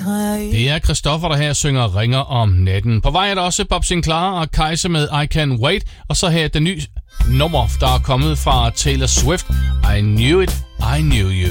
har jeg ikke. Det er Christoffer, der her synger Ringer om natten. På vej er der også Bob Sinclair og Kaiser med I Can Wait. Og så her det nye nummer, der er kommet fra Taylor Swift. I Knew It, I Knew You.